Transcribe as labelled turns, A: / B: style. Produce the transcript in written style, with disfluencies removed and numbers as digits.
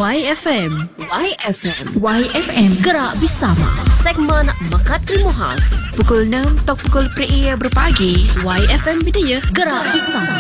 A: YFM.
B: YFM.
A: YFM.
B: Gerak bersama. Segmen Bakat Ilmu Khas.
A: Pukul 6 atau pukul 4 berpagi. YFM Bidaya.
B: Gerak bersama.